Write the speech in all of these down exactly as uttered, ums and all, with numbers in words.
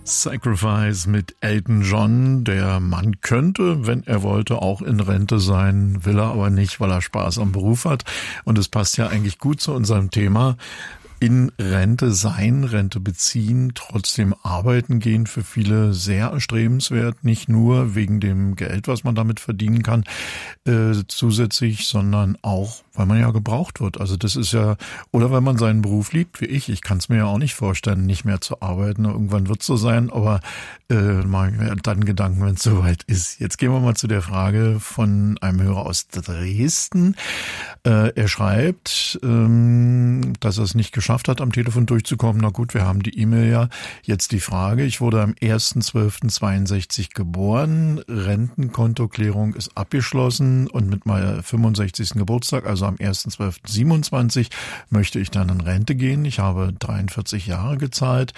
Sacrifice mit Elton John. Der Mann könnte, wenn er wollte, auch in Rente sein, will er aber nicht, weil er Spaß am Beruf hat. Und es passt ja eigentlich gut zu unserem Thema. In Rente sein, Rente beziehen, trotzdem arbeiten gehen, für viele sehr erstrebenswert, nicht nur wegen dem Geld, was man damit verdienen kann, äh, zusätzlich, sondern auch, weil man ja gebraucht wird. Also das ist ja, oder weil man seinen Beruf liebt, wie ich. Ich kann es mir ja auch nicht vorstellen, nicht mehr zu arbeiten. Irgendwann wird es so sein, aber äh, mache ich mir dann Gedanken, wenn es soweit ist. Jetzt gehen wir mal zu der Frage von einem Hörer aus Dresden. Äh, er schreibt, ähm, dass er es nicht geschafft hat, am Telefon durchzukommen. Na gut, wir haben die E-Mail ja. Jetzt die Frage. Ich wurde am erster zwölfter zweiundsechzig geboren. Rentenkontoklärung ist abgeschlossen und mit meinem fünfundsechzigsten Geburtstag, also am erster zwölfter siebenundzwanzig, möchte ich dann in Rente gehen. Ich habe dreiundvierzig Jahre gezahlt.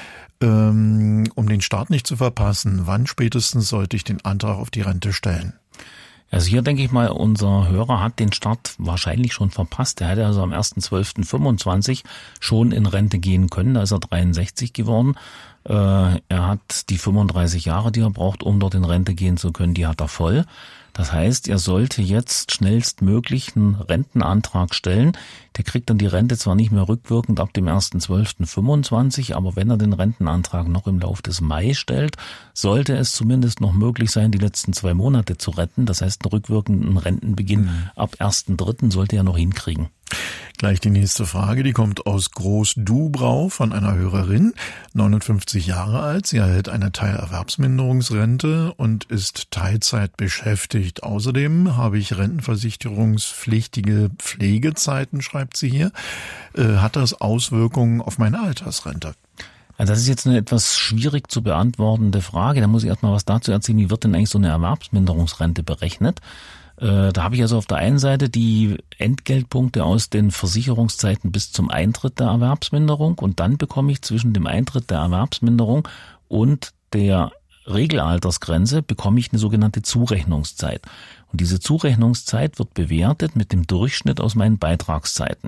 Um den Start nicht zu verpassen, wann spätestens sollte ich den Antrag auf die Rente stellen? Also hier denke ich mal, unser Hörer hat den Start wahrscheinlich schon verpasst. Er hätte also am erster zwölfter fünfundzwanzig schon in Rente gehen können, da ist er dreiundsechzig geworden. Er hat die fünfunddreißig Jahre, die er braucht, um dort in Rente gehen zu können, die hat er voll. Das heißt, er sollte jetzt schnellstmöglich einen Rentenantrag stellen. Der kriegt dann die Rente zwar nicht mehr rückwirkend ab dem erster zwölfter fünfundzwanzig, aber wenn er den Rentenantrag noch im Lauf des Mai stellt, sollte es zumindest noch möglich sein, die letzten zwei Monate zu retten. Das heißt, einen rückwirkenden Rentenbeginn mhm. ab erster dritter sollte er noch hinkriegen. Gleich die nächste Frage, die kommt aus Groß-Dubrau von einer Hörerin, neunundfünfzig Jahre alt. Sie erhält eine Teilerwerbsminderungsrente und ist Teilzeit beschäftigt. Außerdem habe ich rentenversicherungspflichtige Pflegezeiten, schreibt sie hier. Äh, hat das Auswirkungen auf meine Altersrente? Also das ist jetzt eine etwas schwierig zu beantwortende Frage. Da muss ich erstmal was dazu erzählen, wie wird denn eigentlich so eine Erwerbsminderungsrente berechnet? Da habe ich also auf der einen Seite die Entgeltpunkte aus den Versicherungszeiten bis zum Eintritt der Erwerbsminderung und dann bekomme ich zwischen dem Eintritt der Erwerbsminderung und der Regelaltersgrenze bekomme ich eine sogenannte Zurechnungszeit. Und diese Zurechnungszeit wird bewertet mit dem Durchschnitt aus meinen Beitragszeiten.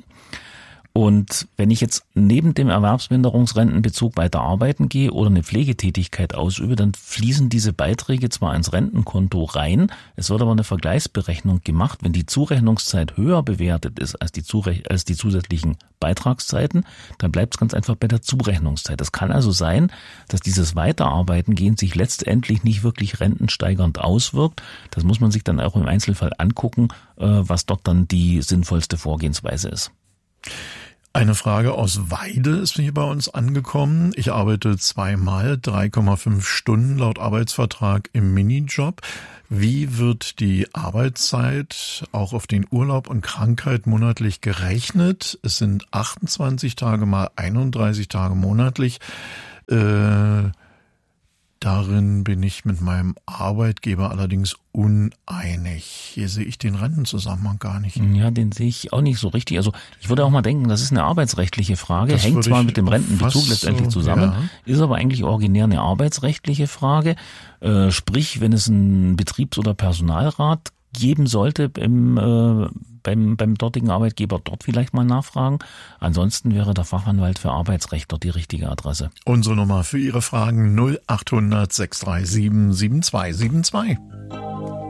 Und wenn ich jetzt neben dem Erwerbsminderungsrentenbezug weiter arbeiten gehe oder eine Pflegetätigkeit ausübe, dann fließen diese Beiträge zwar ins Rentenkonto rein, es wird aber eine Vergleichsberechnung gemacht. Wenn die Zurechnungszeit höher bewertet ist als die, Zurech- als die zusätzlichen Beitragszeiten, dann bleibt es ganz einfach bei der Zurechnungszeit. Es kann also sein, dass dieses Weiterarbeiten gehen sich letztendlich nicht wirklich rentensteigernd auswirkt. Das muss man sich dann auch im Einzelfall angucken, was dort dann die sinnvollste Vorgehensweise ist. Eine Frage aus Weide ist hier bei uns angekommen. Ich arbeite zweimal drei Komma fünf Stunden laut Arbeitsvertrag im Minijob. Wie wird die Arbeitszeit auch auf den Urlaub und Krankheit monatlich gerechnet? Es sind achtundzwanzig Tage mal einunddreißig Tage monatlich. Äh, Darin bin ich mit meinem Arbeitgeber allerdings uneinig. Hier sehe ich den Rentenzusammenhang gar nicht. Ja, den sehe ich auch nicht so richtig. Also ich würde auch mal denken, das ist eine arbeitsrechtliche Frage. Das hängt zwar mit dem Rentenbezug letztendlich so, zusammen, ja. Ist aber eigentlich originär eine arbeitsrechtliche Frage. Äh, sprich, wenn es einen Betriebs- oder Personalrat geben sollte im, äh, beim, beim dortigen Arbeitgeber, dort vielleicht mal nachfragen. Ansonsten wäre der Fachanwalt für Arbeitsrecht dort die richtige Adresse. Unsere Nummer für Ihre Fragen null achthundert sechs drei sieben sieben zwei sieben zwei.